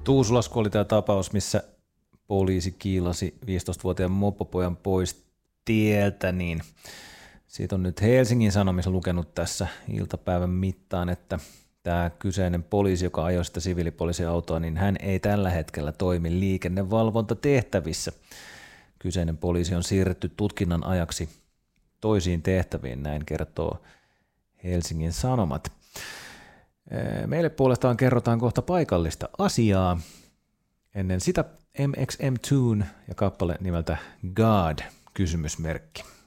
Tuusulassa oli tämä tapaus, missä poliisi kiilasi 15-vuotiaan moppopojan pois tieltä, niin siitä on nyt Helsingin Sanomissa lukenut tässä iltapäivän mittaan, että tämä kyseinen poliisi, joka ajoi sitä siviilipoliisiautoa, niin hän ei tällä hetkellä toimi liikennevalvontatehtävissä. Kyseinen poliisi on siirretty tutkinnan ajaksi toisiin tehtäviin, näin kertoo Helsingin Sanomat. Meille puolestaan kerrotaan kohta paikallista asiaa. Ennen sitä MXM Tune ja kappale nimeltä God, kysymysmerkki.